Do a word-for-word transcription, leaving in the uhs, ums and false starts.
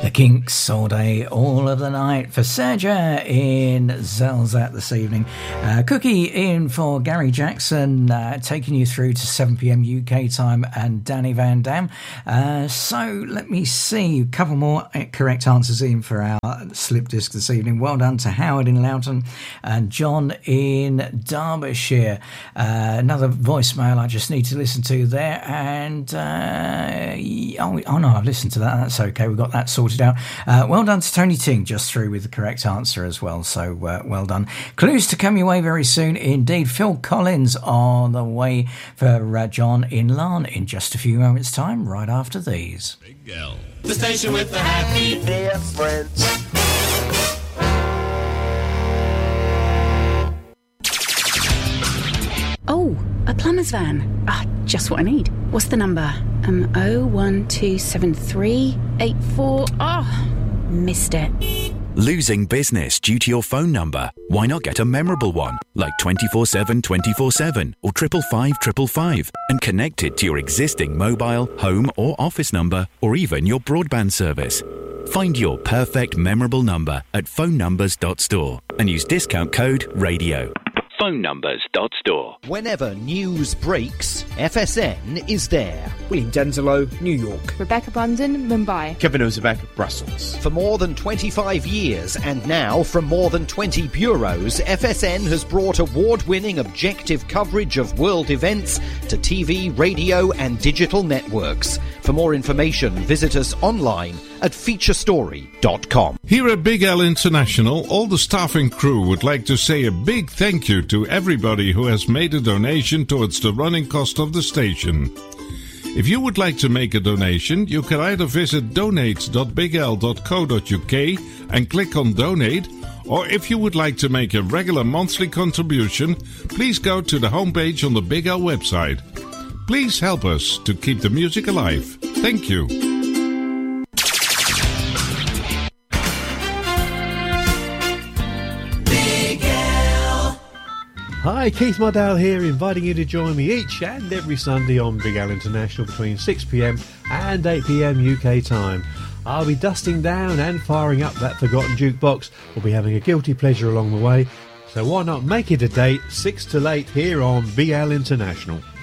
The Kinks all day, all of the night for Serja in Zelzat this evening. Uh, Cookie in for Gary Jackson, uh, taking you through to seven p m U K time, and Danny Van Dam. Uh, so let me see, a couple more correct answers in for our slip disc this evening. Well done to Howard in Loughton and John in Derbyshire. Uh, another voicemail I just need to listen to there, and uh, oh, oh no, I've listened to that. That's okay. We've got that sorted out. Uh, well done to Tony Ting, just through with the correct answer as well. So uh, well done. Clues to come your way very soon indeed. Phil Collins on the way for uh, John in Larne in just a few moments' time, right after these. Big L, the station with the happy difference. Oh, a plumber's van. Ah, just what I need. What's the number? Um, oh one two seven three eight four. Oh, missed it. Losing business due to your phone number? Why not get a memorable one, like twenty-four seven twenty-four seven or triple five triple five, and connect it to your existing mobile, home or office number, or even your broadband service. Find your perfect memorable number at phone numbers dot store and use discount code RADIO. phone numbers dot store. Whenever news breaks, F S N is there. William Denzelo, New York. Rebecca Brandon, Mumbai. Kevin Ozebek, Brussels. For more than twenty-five years, and now from more than twenty bureaus, F S N has brought award-winning objective coverage of world events to T V, radio and digital networks. For more information, visit us online at feature story dot com. Here at Big L International, all the staff and crew would like to say a big thank you to everybody who has made a donation towards the running cost of the station. If you would like to make a donation, you can either visit donate dot big l dot co dot u k and click on donate, or if you would like to make a regular monthly contribution, please go to the homepage on the Big L website. Please help us to keep the music alive. Thank you. Hi, Keith Mardell here, inviting you to join me each and every Sunday on Big Al International between six p m and eight p m U K time. I'll be dusting down and firing up that forgotten jukebox. We'll be having a guilty pleasure along the way, so why not make it a date, six till eight here on Big Al International.